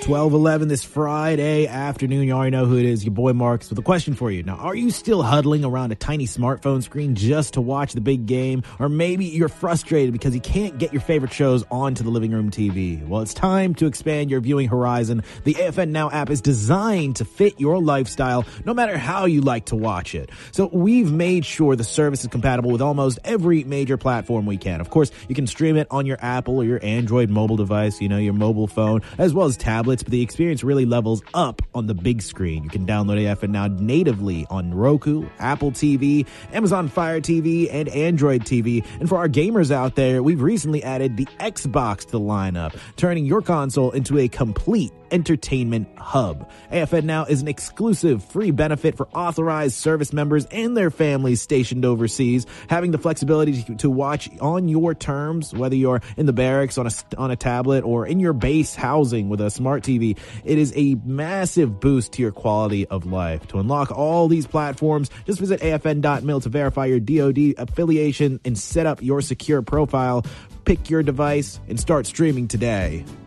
12:11 this Friday afternoon. You already know who it is, your boy Marcus, with a question for you. Now, are you still huddling around a tiny smartphone screen just to watch the big game? Or maybe you're frustrated because you can't get your favorite shows onto the living room TV. Well, it's time to expand your viewing horizon. The AFN Now app is designed to fit your lifestyle, no matter how you like to watch it. So we've made sure the service is compatible with almost every major platform we can. Of course, you can stream it on your Apple or your Android mobile device, your mobile phone, as well as tablets. But the experience really levels up on the big screen. You can download AFN Now natively on Roku, Apple TV, Amazon Fire TV, and Android TV. And for our gamers out there, we've recently added the Xbox to the lineup, turning your console into a complete entertainment hub. AFN Now is an exclusive free benefit for authorized service members and their families stationed overseas. Having the flexibility to watch on your terms, whether you're in the barracks on a tablet or in your base housing with a smart TV, it is a massive boost to your quality of life. To unlock all these platforms, just visit afn.mil to verify your DoD affiliation and set up your secure profile. Pick your device and start streaming today.